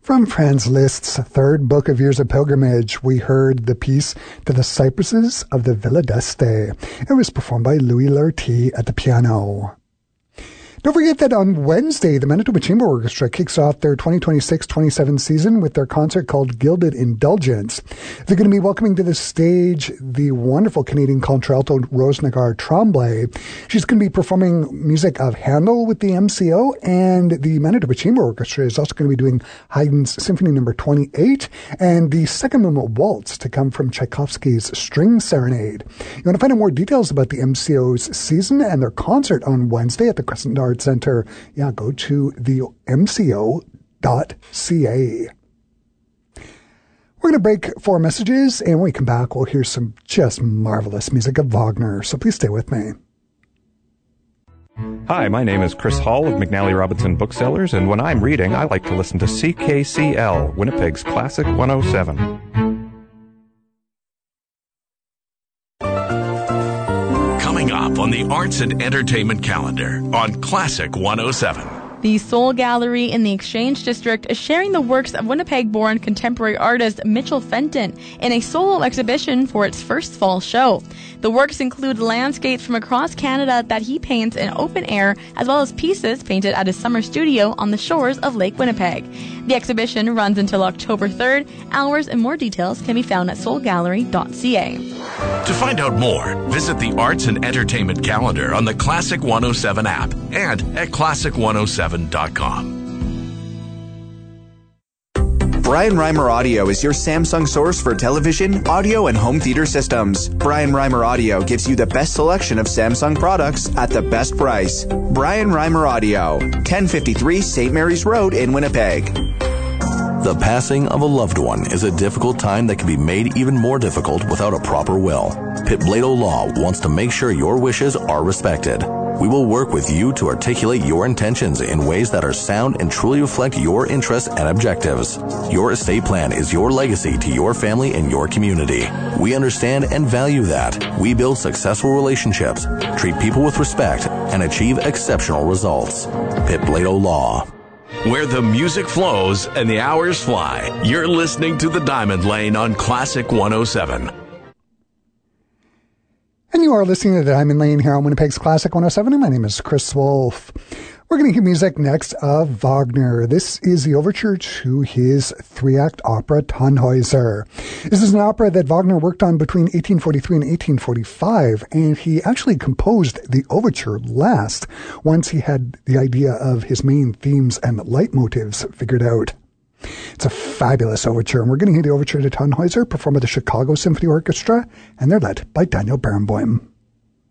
From Franz Liszt's third book of Years of Pilgrimage, we heard the piece To the Cypresses of the Villa d'Este. It was performed by Louis Lartigue at the piano. Don't forget that on Wednesday, the Manitoba Chamber Orchestra kicks off their 2026-27 season with their concert called Gilded Indulgence. They're going to be welcoming to the stage the wonderful Canadian contralto Rose Nagar-Tremblay. She's going to be performing music of Handel with the MCO, and the Manitoba Chamber Orchestra is also going to be doing Haydn's Symphony No. 28 and the second movement waltz to come from Tchaikovsky's String Serenade. You want to find out more details about the MCO's season and their concert on Wednesday at the Crescent Arts Center, go to the mco.ca. We're going to break for messages, and when we come back, we'll hear some just marvelous music of Wagner, so please stay with me. Hi, my name is Chris Hall of McNally Robinson Booksellers, and when I'm reading, I like to listen to CKCL, Winnipeg's Classic 107. Up on the arts and entertainment calendar on Classic 107. The Soul Gallery in the Exchange District is sharing the works of Winnipeg-born contemporary artist Mitchell Fenton in a solo exhibition for its first fall show. The works include landscapes from across Canada that he paints in open air, as well as pieces painted at his summer studio on the shores of Lake Winnipeg. The exhibition runs until October 3rd. Hours and more details can be found at soulgallery.ca. To find out more, visit the Arts and Entertainment calendar on the Classic 107 app and at classic107.com. Brian Reimer Audio is your Samsung source for television, audio, and home theater systems. Brian Reimer Audio gives you the best selection of Samsung products at the best price. Brian Reimer Audio, 1053 St. Mary's Road in Winnipeg. The passing of a loved one is a difficult time that can be made even more difficult without a proper will. Pitt Blado Law wants to make sure your wishes are respected. We will work with you to articulate your intentions in ways that are sound and truly reflect your interests and objectives. Your estate plan is your legacy to your family and your community. We understand and value that. We build successful relationships, treat people with respect, and achieve exceptional results. Pitt Blado Law. Where the music flows and the hours fly, you're listening to The Diamond Lane on Classic 107. And you are listening to The Diamond Lane here on Winnipeg's Classic 107, and my name is Chris Wolf. We're going to hear music next of Wagner. This is the overture to his three-act opera Tannhäuser. This is an opera that Wagner worked on between 1843 and 1845, and he actually composed the overture last once he had the idea of his main themes and leitmotifs figured out. It's a fabulous overture, and we're going to hear the overture to Tannhäuser performed by the Chicago Symphony Orchestra, and they're led by Daniel Barenboim.